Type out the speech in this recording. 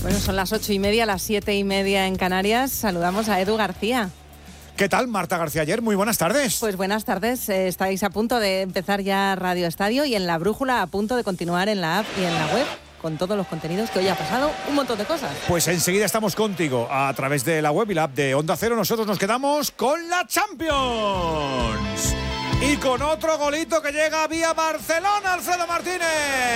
Bueno, son las 8:30, las 7:30 en Canarias. Saludamos a Edu García. ¿Qué tal, Marta García Ayer? Muy buenas tardes. Pues buenas tardes. Estáis a punto de empezar ya Radio Estadio y en La Brújula a punto de continuar en la app y en la web con todos los contenidos que hoy ha pasado, un montón de cosas. Pues enseguida estamos contigo a través de la web y la app de Onda Cero. Nosotros nos quedamos con la Champions. Y con otro golito que llega vía Barcelona, Alfredo Martínez.